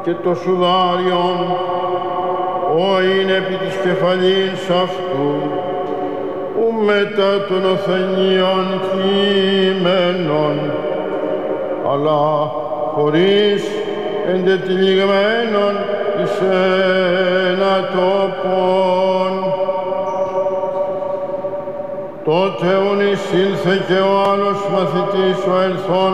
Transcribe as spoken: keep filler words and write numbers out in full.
και το σουδάριον, ο είναι επί της κεφαλής αυτού, ου μετά των οθενείων κειμένων, αλλά χωρίς εντετυλιγμένων εις ένα τόπον. Τότε ούν εισήλθε και ο άλλος μαθητής ο ελθόν